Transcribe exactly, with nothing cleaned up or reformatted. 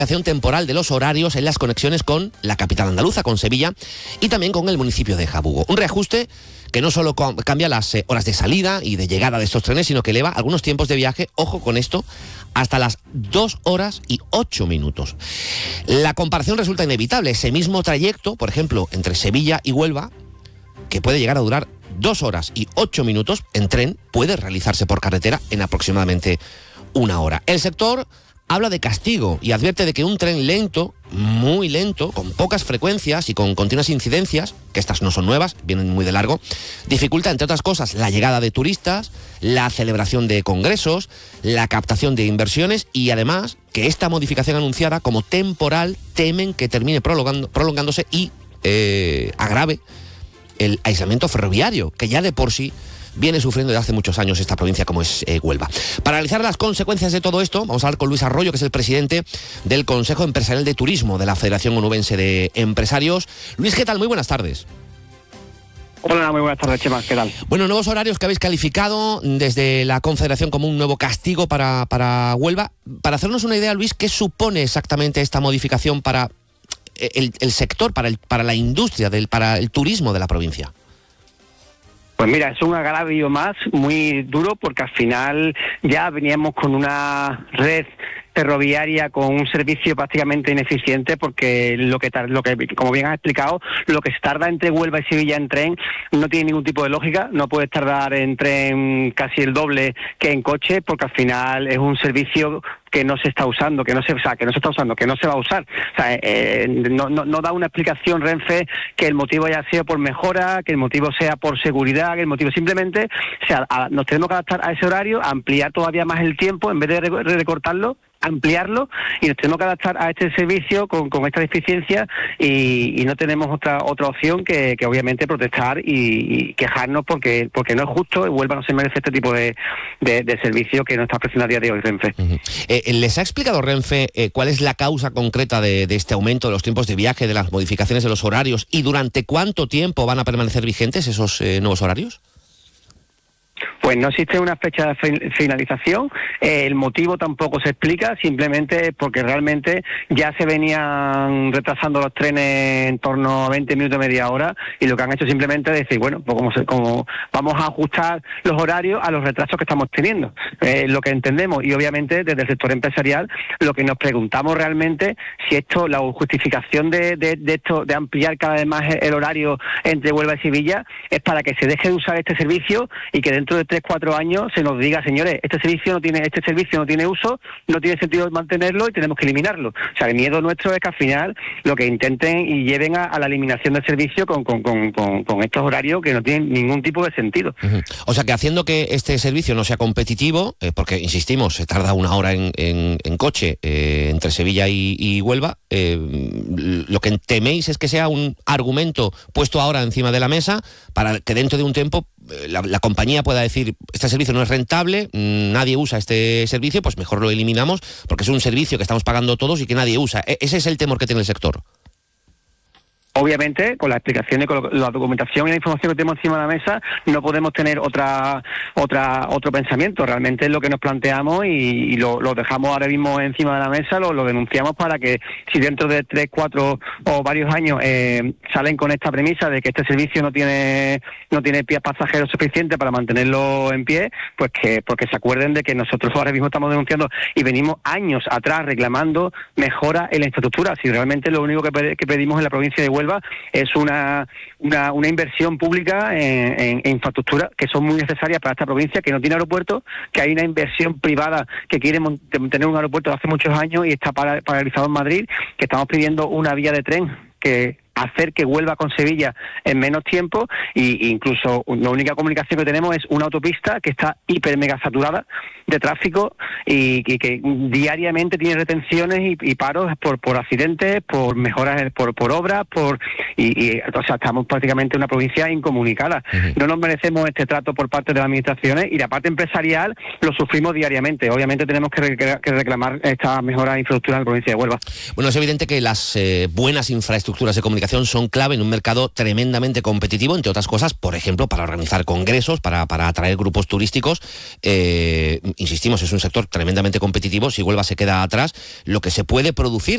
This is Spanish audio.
temporal de los horarios en las conexiones con la capital andaluza, con Sevilla, y también con el municipio de Jabugo. Un reajuste que no solo cambia las eh, horas de salida y de llegada de estos trenes, sino que eleva algunos tiempos de viaje, ojo con esto, hasta las dos horas y ocho minutos. La comparación resulta inevitable. Ese mismo trayecto, por ejemplo, entre Sevilla y Huelva, que puede llegar a durar dos horas y ocho minutos en tren, puede realizarse por carretera en aproximadamente una hora. El sector habla de castigo y advierte de que un tren lento, muy lento, con pocas frecuencias y con continuas incidencias, que estas no son nuevas, vienen muy de largo, dificulta, entre otras cosas, la llegada de turistas, la celebración de congresos, la captación de inversiones y además que esta modificación anunciada como temporal temen que termine prolongando, prolongándose y eh, agrave el aislamiento ferroviario, que ya de por sí viene sufriendo desde hace muchos años esta provincia como es eh, Huelva. Para analizar las consecuencias de todo esto, vamos a hablar con Luis Arroyo, que es el presidente del Consejo Empresarial de Turismo de la Federación Onubense de Empresarios. Luis, ¿qué tal? Muy buenas tardes. Hola, muy buenas tardes, Chema, ¿qué tal? Bueno, nuevos horarios que habéis calificado desde la Confederación como un nuevo castigo para, para Huelva. Para hacernos una idea, Luis, ¿qué supone exactamente esta modificación para el, el sector, para, el, para la industria, del, para el turismo de la provincia? Pues mira, es un agravio más muy duro porque al final ya veníamos con una red ferroviaria con un servicio prácticamente ineficiente porque lo que lo que como bien has explicado, lo que se tarda entre Huelva y Sevilla en tren no tiene ningún tipo de lógica. No puedes tardar en tren casi el doble que en coche porque al final es un servicio que no se está usando, que no se, o sea, que no se está usando, que no se va a usar. O sea, eh, no, no, no da una explicación Renfe que el motivo haya sido por mejora, que el motivo sea por seguridad, que el motivo simplemente, o sea, a, nos tenemos que adaptar a ese horario, ampliar todavía más el tiempo en vez de recortarlo, ampliarlo, y nos tenemos que adaptar a este servicio con, con esta deficiencia y, y no tenemos otra otra opción que, que obviamente protestar y, y quejarnos porque porque no es justo. Huelva no se merece este tipo de, de, de servicio que no está ofreciendo a día de hoy Renfe. Uh-huh. eh, ¿Les ha explicado Renfe eh, cuál es la causa concreta de, de este aumento de los tiempos de viaje, de las modificaciones de los horarios y durante cuánto tiempo van a permanecer vigentes esos eh, nuevos horarios? Pues no existe una fecha de finalización, eh, el motivo tampoco se explica, simplemente porque realmente ya se venían retrasando los trenes en torno a veinte minutos, media hora, y lo que han hecho simplemente es decir, bueno, pues como, se, como vamos a ajustar los horarios a los retrasos que estamos teniendo, eh, lo que entendemos, y obviamente desde el sector empresarial lo que nos preguntamos realmente si esto, la justificación de, de, de esto, de ampliar cada vez más el horario entre Huelva y Sevilla, es para que se deje de usar este servicio y que dentro de tres, cuatro años se nos diga, señores, este servicio no tiene, este servicio no tiene uso, no tiene sentido mantenerlo y tenemos que eliminarlo. O sea, el miedo nuestro es que al final lo que intenten y lleven a, a la eliminación del servicio con, con, con, con, con estos horarios que no tienen ningún tipo de sentido. Uh-huh. O sea, que haciendo que este servicio no sea competitivo, eh, porque insistimos, se tarda una hora en, en, en coche eh, entre Sevilla y, y Huelva, eh, lo que teméis es que sea un argumento puesto ahora encima de la mesa para que dentro de un tiempo La, la compañía pueda decir, este servicio no es rentable, nadie usa este servicio, pues mejor lo eliminamos porque es un servicio que estamos pagando todos y que nadie usa. E- ese es el temor que tiene el sector. Obviamente, con la explicación y con la documentación y la información que tenemos encima de la mesa, no podemos tener otra otra otro pensamiento. Realmente es lo que nos planteamos y, y lo, lo dejamos ahora mismo encima de la mesa, lo, lo denunciamos para que si dentro de tres, cuatro o varios años eh, salen con esta premisa de que este servicio no tiene no tiene pasajeros suficientes para mantenerlo en pie, pues que porque se acuerden de que nosotros ahora mismo estamos denunciando y venimos años atrás reclamando mejora en la infraestructura. Si realmente lo único que, pe- que pedimos en la provincia de Huelva es una, una una inversión pública en, en, en infraestructura que son muy necesarias para esta provincia, que no tiene aeropuerto, que hay una inversión privada que quiere tener un aeropuerto de hace muchos años y está paralizado en Madrid, que estamos pidiendo una vía de tren que hacer que Huelva con Sevilla en menos tiempo, y incluso la única comunicación que tenemos es una autopista que está hiper mega saturada de tráfico y, y que diariamente tiene retenciones y, y paros por por accidentes, por mejoras, por por obras, por y, y o sea, estamos prácticamente en una provincia incomunicada. Uh-huh. No nos merecemos este trato por parte de las administraciones y la parte empresarial lo sufrimos diariamente. Obviamente tenemos que, re- que reclamar esta mejora de infraestructura en la provincia de Huelva. Bueno, es evidente que las eh, buenas infraestructuras de comunicación son clave en un mercado tremendamente competitivo, entre otras cosas, por ejemplo, para organizar congresos, para, para atraer grupos turísticos. Eh, insistimos, es un sector tremendamente competitivo. Si Huelva se queda atrás, lo que se puede producir